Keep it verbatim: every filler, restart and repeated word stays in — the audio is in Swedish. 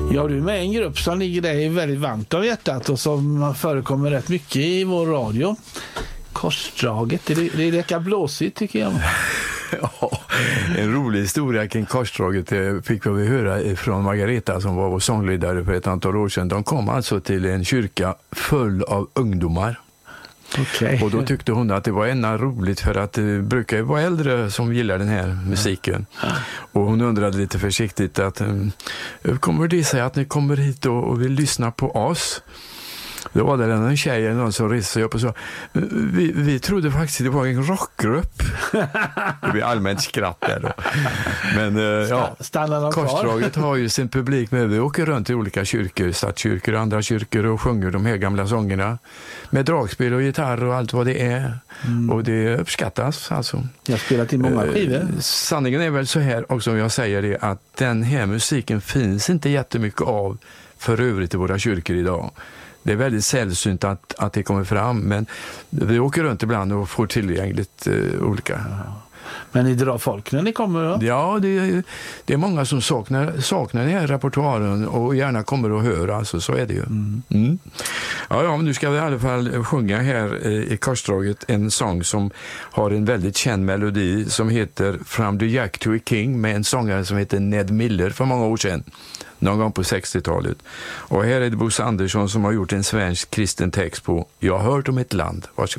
Ja, du är med i en grupp som ligger dig väldigt varmt av hjärtat och som förekommer rätt mycket i vår radio. Korsdraget, det är, det är lika blåsigt tycker jag. Ja, en rolig historia kring korsdraget fick vi höra från Margareta som var vår sångledare för ett antal år sedan. De kom alltså till en kyrka full av ungdomar. Okay. Och då tyckte hon att det var ena roligt för att det brukar ju vara äldre som gillar den här musiken. Ja. Och hon undrade lite försiktigt att hur kommer det sig att ni kommer hit och, och vill lyssna på oss? Då var det en tjej eller någon som reste sig upp och sa vi, vi trodde faktiskt det var en rockgrupp. Det blir allmänt skratt där då. Men ja, Korsdraget har ju sin publik med. Vi åker runt i olika kyrkor, stadskyrkor och andra kyrkor och sjunger de här gamla sångerna med dragspel och gitarr och allt vad det är. Mm. Och det uppskattas alltså. Jag har spelat in många skivor. Eh, sanningen är väl så här också, jag säger det, att den här musiken finns inte jättemycket av för övrigt i våra kyrkor idag. Det är väldigt sällsynt att, att det kommer fram, men vi åker runt ibland och får tillgängligt eh, olika. Ja. Men ni drar folk när ni kommer då? Ja, det är, det är många som saknar, saknar den här repertoaren och gärna kommer att höra, alltså, så är det ju. Mm. Mm. Ja, ja, men nu ska vi i alla fall sjunga här i Korsdraget en sång som har en väldigt känd melodi som heter From the Jack to a King med en sångare som heter Ned Miller för många år sedan. Någon gång på sextiotalet. Och här är det Bosse Andersson som har gjort en svensk kristen text på Jag har hört om ett land. Varsågod.